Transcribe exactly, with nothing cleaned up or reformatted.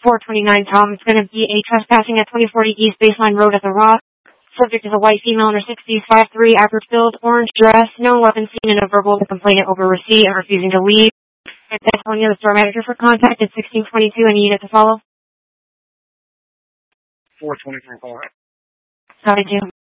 four twenty-nine, Tom. It's going to be a trespassing at twenty forty East Baseline Road at the Rock. Subject is a white female in her sixties, five three, average build, orange dress, no weapon seen, and a verbal complainant over receipt and refusing to leave. That's telling you the store manager for contact at sixteen twenty-two. Any unit to follow? four twenty-three, call. How did you?